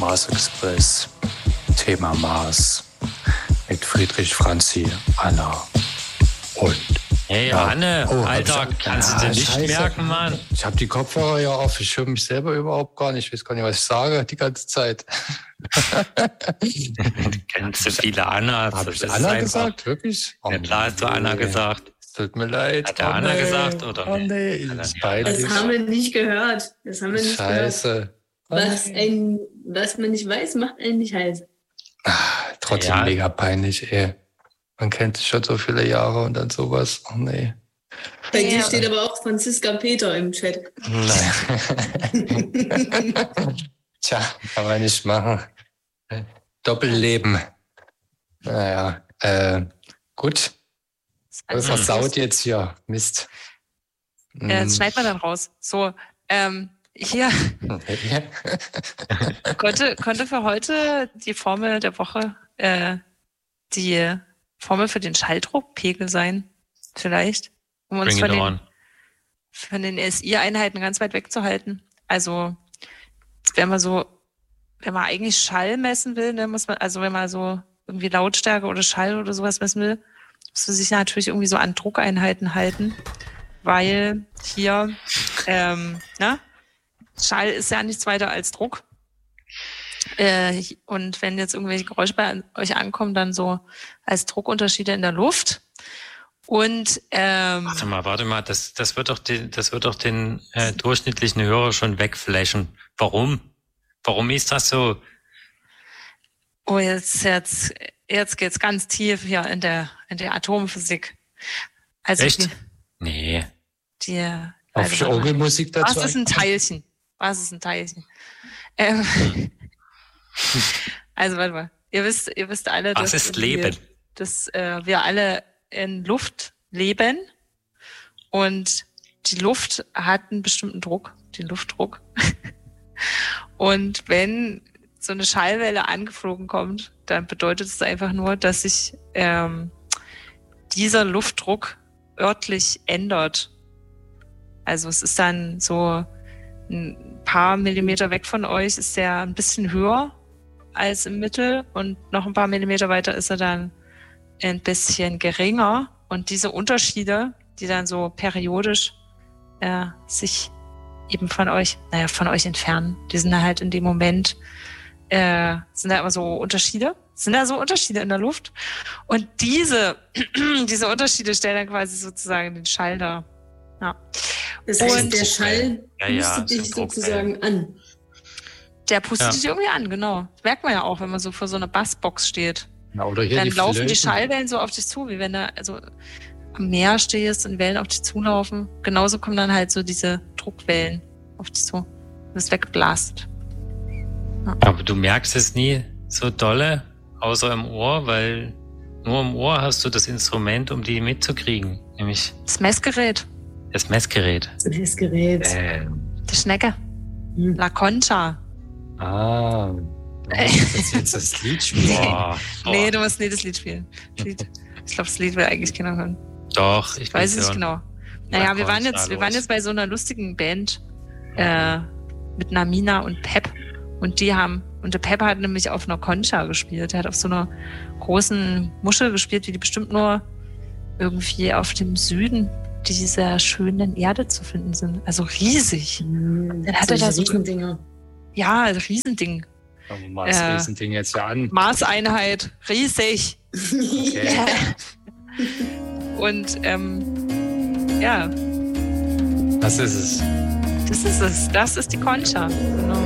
Mars Express, Thema Mars mit Friedrich, Franzi, Anna und... Hey Anne, Alter, kannst du dir nicht merken, Mann? Ich habe die Kopfhörer ja auf, ich höre mich selber überhaupt gar nicht. Ich weiß gar nicht, was ich sage die ganze Zeit. Du kennst so viele Annas. Habe ich Anna gesagt? Wirklich? Ja klar hast du Anna gesagt. Tut mir leid. Hat der Anna gesagt, oder? Oh nee, das haben wir nicht gehört. Das haben wir nicht Scheiße. Gehört. Was man nicht weiß, macht einen nicht heiß. Trotzdem mega peinlich, ey. Man kennt sich schon so viele Jahre und dann sowas. Oh nee. Bei dir steht aber auch Franziska Peter im Chat. Nein. Tja, kann man nicht machen. Doppelleben. Naja, gut. Das versaut jetzt hier. Mist. Das schneidet man dann raus. So, hier. Konnte für heute die Formel der Woche die Formel für den Schalldruckpegel sein, vielleicht, um uns von den SI-Einheiten ganz weit wegzuhalten. Also, wenn man eigentlich Schall messen will, ne, muss man, also wenn man so irgendwie Lautstärke oder Schall oder sowas messen will, muss man sich natürlich irgendwie so an Druckeinheiten halten, weil hier, Schall ist ja nichts weiter als Druck. Und wenn jetzt irgendwelche Geräusche bei euch ankommen, dann so als Druckunterschiede in der Luft. Und warte mal, das wird doch den durchschnittlichen Hörer schon wegflashen. Warum? Warum ist das so? Oh, jetzt geht's ganz tief hier in der Atomphysik. Also echt? Nee. Auf Orgelmusik dazu. Was ist ein Teilchen? Also warte mal. Ihr wisst alle, was ist Leben? Dass wir alle in Luft leben und die Luft hat einen bestimmten Druck, den Luftdruck. Und wenn so eine Schallwelle angeflogen kommt, dann bedeutet es einfach nur, dass sich dieser Luftdruck örtlich ändert. Also es ist dann so ein paar Millimeter weg von euch ist der ein bisschen höher als im Mittel und noch ein paar Millimeter weiter ist er dann ein bisschen geringer. Und diese Unterschiede, die dann so periodisch sich eben von euch entfernen, die sind halt in dem Moment, sind da immer so Unterschiede. Sind da so Unterschiede in der Luft? Und diese Unterschiede stellen dann quasi sozusagen den Schall dar. Ja. Das heißt, der Schall pustet dich sozusagen an. Der pustet dich irgendwie an, genau. Das merkt man ja auch, wenn man so vor so einer Bassbox steht. Ja, oder hier dann laufen die Schallwellen so auf dich zu, wie wenn du also am Meer stehst und Wellen auf dich zulaufen. Genauso kommen dann halt so diese Druckwellen auf dich zu. Du bist weggeblastet. Ja. Aber du merkst es nie so dolle, außer im Ohr, weil nur im Ohr hast du das Instrument, um die mitzukriegen. Nämlich das Messgerät. Das Messgerät. Die Schnecke. La Concha. Das jetzt das Lied spielen? Nee, du musst nicht das Lied spielen. Ich glaube, das Lied will eigentlich keiner hören. Doch, ich weiß es nicht genau. Naja, wir waren jetzt bei so einer lustigen Band mit Namina und Pep. Und der Pep hat nämlich auf einer Concha gespielt. Er hat auf so einer großen Muschel gespielt, die bestimmt nur irgendwie auf dem Süden dieser schönen Erde zu finden sind. Also riesig. Dann hat er da so Riesendinger. Ja, Riesending. Riesending jetzt ja an. Maßeinheit, riesig. Okay. Und Das ist es. Das ist die Concha. Genau.